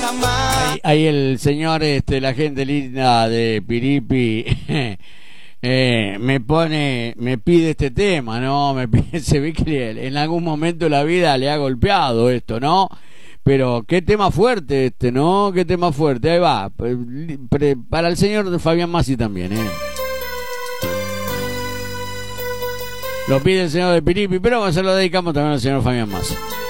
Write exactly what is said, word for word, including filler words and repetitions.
Ahí, ahí el señor, este, la gente linda de Piripi, eh, me pone, me pide este tema, ¿no? Me pide, se ve que en algún momento de la vida le ha golpeado esto, ¿no? Pero qué tema fuerte este, ¿no? Qué tema fuerte. Ahí va. Para el señor Fabián Massi también, ¿eh? Lo pide el señor de Piripi, pero se lo dedicamos también al señor Fabián Massi.